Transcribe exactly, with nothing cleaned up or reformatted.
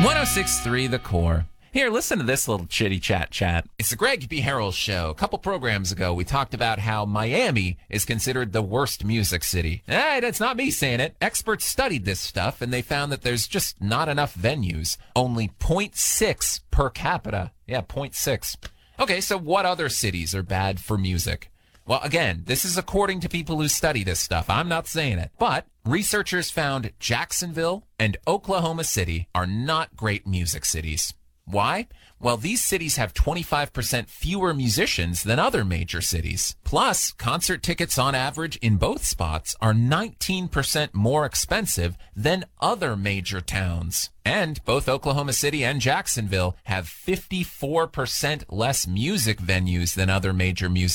one oh six point three The Core. Here, listen to this little chitty chat chat. It's the Greg B. Harrell Show. A couple programs ago, we talked about how Miami is considered the worst music city. Eh, that's not me saying it. Experts studied this stuff, and they found that there's just not enough venues. Only zero point six per capita. Yeah, zero point six. Okay, so what other cities are bad for music? Well, again, this is according to people who study this stuff. I'm not saying it. But researchers found Jacksonville and Oklahoma City are not great music cities. Why? Well, these cities have twenty-five percent fewer musicians than other major cities. Plus, concert tickets on average in both spots are nineteen percent more expensive than other major towns. And both Oklahoma City and Jacksonville have fifty-four percent less music venues than other major music